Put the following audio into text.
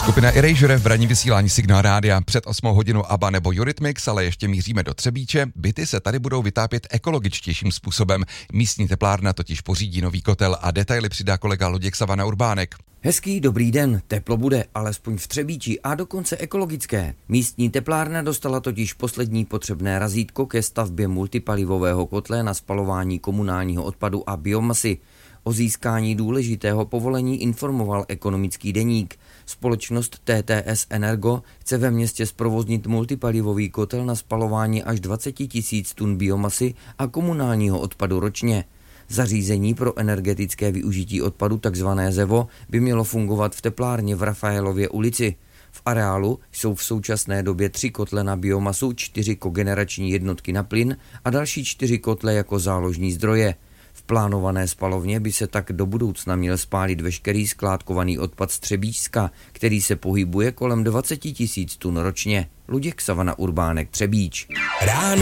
Skupina Erasure v ranní vysílání Signál Rádia. Před 8 hodinou ABBA nebo Eurythmics, ale ještě míříme do Třebíče. Byty se tady budou vytápět ekologičtějším způsobem. Místní teplárna totiž pořídí nový kotel a detaily přidá kolega Luděk Savana Urbánek. Hezký dobrý den, teplo bude, alespoň v Třebíči a dokonce ekologické. Místní teplárna dostala totiž poslední potřebné razítko ke stavbě multipalivového kotle na spalování komunálního odpadu a biomasy. O získání důležitého povolení informoval Ekonomický deník. Společnost TTS Energo chce ve městě zprovoznit multipalivový kotel na spalování až 20 000 tun biomasy a komunálního odpadu ročně. Zařízení pro energetické využití odpadu, takzvané ZEVO, by mělo fungovat v teplárně v Rafaelově ulici. V areálu jsou v současné době 3 kotle na biomasu, 4 kogenerační jednotky na plyn a další 4 kotle jako záložní zdroje. V plánované spalovně by se tak do budoucna měl spálit veškerý skládkovaný odpad z Třebíčska, který se pohybuje kolem 20 000 tun ročně. Luděk Savana Urbánek, Třebíč. Ráno